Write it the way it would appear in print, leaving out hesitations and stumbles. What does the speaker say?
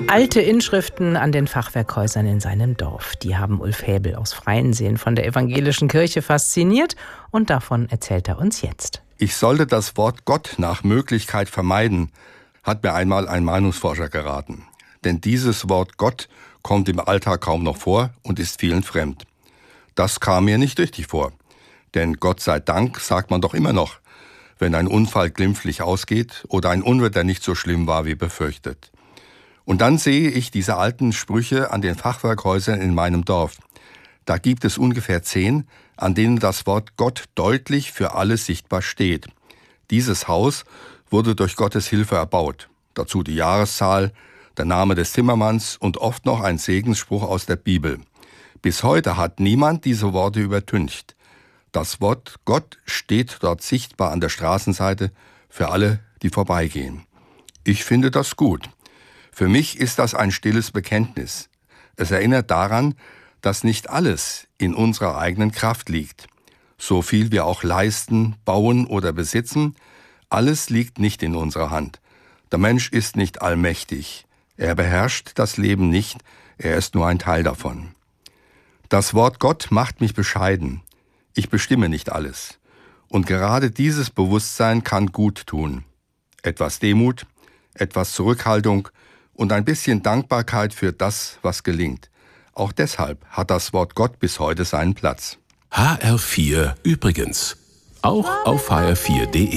Alte Inschriften an den Fachwerkhäusern in seinem Dorf. Die haben Ulf Häbel aus Freiensee von der evangelischen Kirche fasziniert und davon erzählt er uns jetzt. Ich sollte das Wort Gott nach Möglichkeit vermeiden, hat mir einmal ein Meinungsforscher geraten. Denn dieses Wort Gott kommt im Alltag kaum noch vor und ist vielen fremd. Das kam mir nicht richtig vor. Denn Gott sei Dank sagt man doch immer noch, wenn ein Unfall glimpflich ausgeht oder ein Unwetter nicht so schlimm war wie befürchtet. Und dann sehe ich diese alten Sprüche an den Fachwerkhäusern in meinem Dorf. Da gibt es ungefähr 10, an denen das Wort Gott deutlich für alle sichtbar steht. Dieses Haus wurde durch Gottes Hilfe erbaut. Dazu die Jahreszahl, der Name des Zimmermanns und oft noch ein Segensspruch aus der Bibel. Bis heute hat niemand diese Worte übertüncht. Das Wort Gott steht dort sichtbar an der Straßenseite für alle, die vorbeigehen. Ich finde das gut. Für mich ist das ein stilles Bekenntnis. Es erinnert daran, dass nicht alles in unserer eigenen Kraft liegt. So viel wir auch leisten, bauen oder besitzen, alles liegt nicht in unserer Hand. Der Mensch ist nicht allmächtig. Er beherrscht das Leben nicht, er ist nur ein Teil davon. Das Wort Gott macht mich bescheiden. Ich bestimme nicht alles. Und gerade dieses Bewusstsein kann gut tun. Etwas Demut, etwas Zurückhaltung und ein bisschen Dankbarkeit für das, was gelingt. Auch deshalb hat das Wort Gott bis heute seinen Platz. HR4 übrigens. Auch auf hr4.de.